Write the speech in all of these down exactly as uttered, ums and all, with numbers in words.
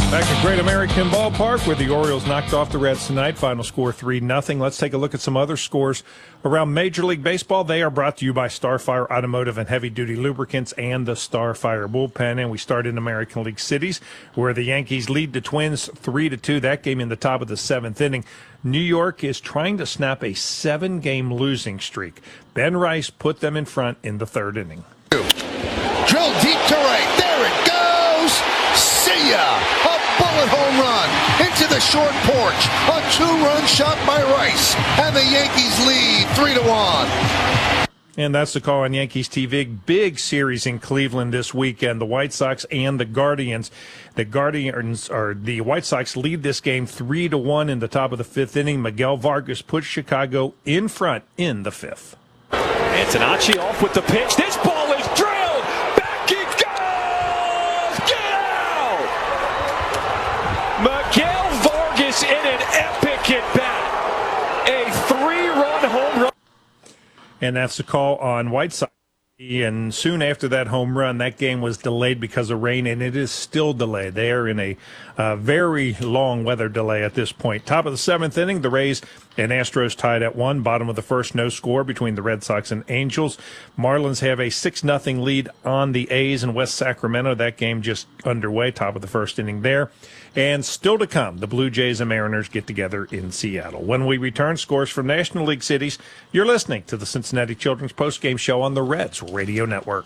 Back at Great American Ballpark, where the Orioles knocked off the Reds tonight. Final score three nothing. Let's take a look at some other scores around Major League Baseball. They are brought to you by Starfire Automotive and Heavy Duty Lubricants and the Starfire Bullpen. And we start in American League cities, where the Yankees lead the Twins three to two. That game in the top of the seventh inning. New York is trying to snap a seven-game losing streak. Ben Rice put them in front in the third inning. Drill deep to right. There it goes. See ya. Bullet home run into the short porch. A two-run shot by Rice. And the Yankees lead three to one. And that's the call on Yankees T V. Big series in Cleveland this weekend. The White Sox and the Guardians. The Guardians or the White Sox lead this game three to one in the top of the fifth inning. Miguel Vargas puts Chicago in front in the fifth. Antonacci off with the pitch. This ball is drilled. Back it goes. Get out. Miguel Vargas in an epic at bat. A three-run home run. And that's the call on White Sox. And soon after that home run, that game was delayed because of rain, and it is still delayed. They are in a uh, very long weather delay at this point. Top of the seventh inning, the Rays and Astros tied at one. Bottom of the first, no score between the Red Sox and Angels. Marlins have a six nothing lead on the A's in West Sacramento. That game just underway, top of the first inning there. And still to come, the Blue Jays and Mariners get together in Seattle. When we return, scores from National League cities. You're listening to the Cincinnati Children's Postgame Show on the Reds Radio Network.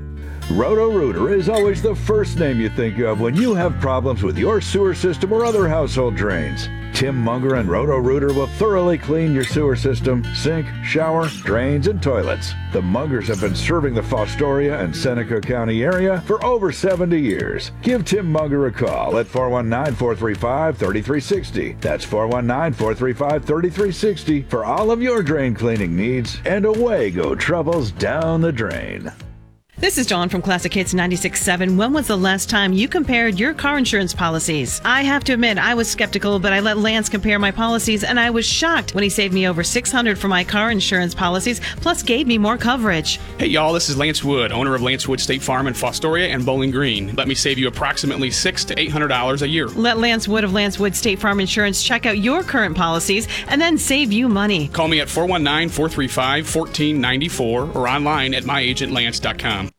Roto-Rooter is always the first name you think of when you have problems with your sewer system or other household drains. Tim Munger and Roto-Rooter will thoroughly clean your sewer system, sink, shower, drains, and toilets. The Mungers have been serving the Fostoria and Seneca County area for over seventy years. Give Tim Munger a call at four one nine, four three five, three three six zero. That's four one nine, four three five, three three six zero for all of your drain cleaning needs, and away go troubles down the drain. This is Dawn from Classic Hits ninety-six point seven. When was the last time you compared your car insurance policies? I have to admit, I was skeptical, but I let Lance compare my policies, and I was shocked when he saved me over six hundred dollars for my car insurance policies, plus gave me more coverage. Hey, y'all, this is Lance Wood, owner of Lance Wood State Farm in Fostoria and Bowling Green. Let me save you approximately six hundred to eight hundred dollars a year. Let Lance Wood of Lance Wood State Farm Insurance check out your current policies and then save you money. Call me at four one nine, four three five, one four nine four or online at my agent lance dot com.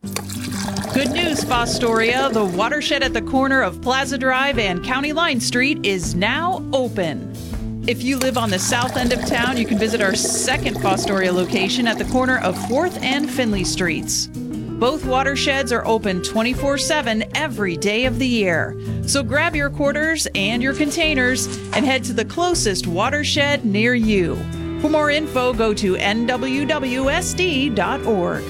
Good news, Fostoria. The watershed at the corner of Plaza Drive and County Line Street is now open. If you live on the south end of town, you can visit our second Fostoria location at the corner of fourth and Finley Streets. Both watersheds are open twenty-four seven every day of the year. So grab your quarters and your containers and head to the closest watershed near you. For more info, go to N W W S D dot org.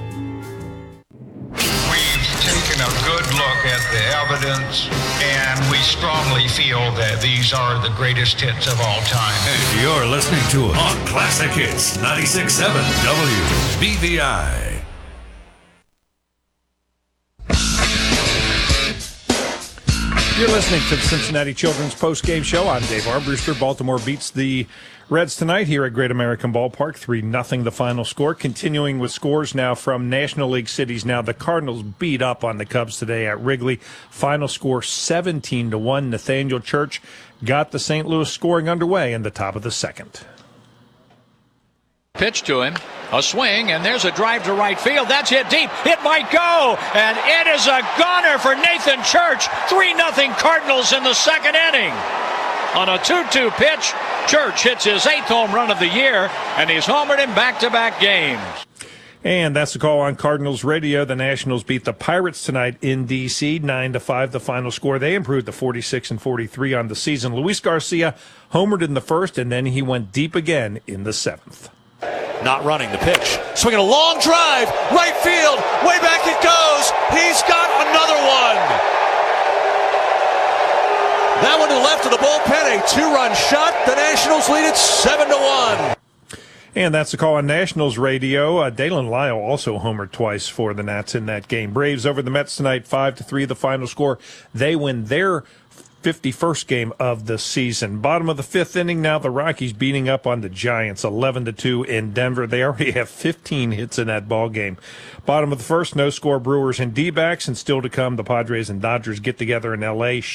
A good look at the evidence, and we strongly feel that these are the greatest hits of all time. And you're listening to it on Classic Hits ninety-six point seven W B V I. You're listening to the Cincinnati Children's Postgame Show. I'm Dave Armbruster. Baltimore beats the Reds tonight here at Great American Ballpark, three nothing the final score. Continuing with scores now from National League cities. Now the Cardinals beat up on the Cubs today at Wrigley. Final score seventeen to one. Nathaniel Church got the Saint Louis scoring underway in the top of the second. Pitch to him, a swing, and there's a drive to right field. That's hit deep. It might go, and it is a goner for Nathan Church. three nothing Cardinals in the second inning. On a two two pitch, Church hits his eighth home run of the year, and he's homered in back-to-back games. And that's the call on Cardinals radio. The Nationals beat the Pirates tonight in D C, nine to five the final score. They improved to forty-six and forty-three on the season. Luis Garcia homered in the first, and then he went deep again in the seventh. Not running the pitch. Swinging a long drive. Right field. Way back it goes. He's got another one. That one to the left of the bullpen. A two-run shot. The Nationals lead it seven to one. And that's the call on Nationals radio. Uh, Dalen Lyle also homered twice for the Nats in that game. Braves over the Mets tonight, five to three the final score. They win their fifty-first game of the season. Bottom of the fifth inning now, the Rockies beating up on the Giants eleven to two in Denver. They already have fifteen hits in that ball game. Bottom of the first, no score Brewers and D-backs, and still to come, the Padres and Dodgers get together in L A